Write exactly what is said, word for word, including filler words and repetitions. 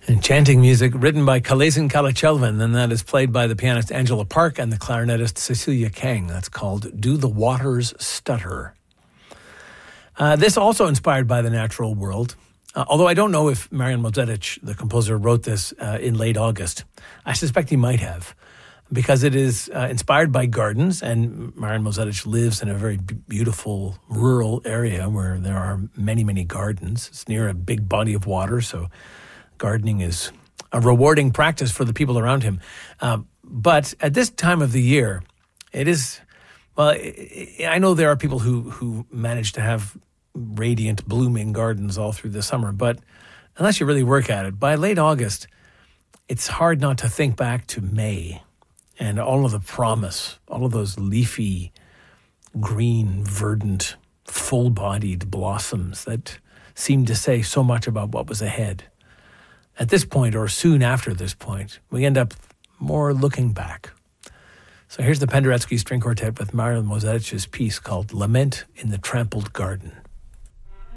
Enchanting music written by Kalesin Kalachelvan, and that is played by the pianist Angela Park and the clarinetist Cecilia Kang. That's called Do the Waters Stutter. Uh, this also inspired by the natural world, uh, although I don't know if Marian Mozetič, the composer, wrote this uh, in late August. I suspect he might have, because it is uh, inspired by gardens, and Marian Mozetič lives in a very b- beautiful rural area where there are many, many gardens. It's near a big body of water, so gardening is a rewarding practice for the people around him. Uh, but at this time of the year, it is, well, I know there are people who, who manage to have radiant, blooming gardens all through the summer, but unless you really work at it, by late August, it's hard not to think back to May and all of the promise, all of those leafy, green, verdant, full-bodied blossoms that seemed to say so much about what was ahead. At this point, or soon after this point, we end up more looking back. So here's the Penderecki String Quartet with Marian Mozetič's piece called Lament in the Trampled Garden.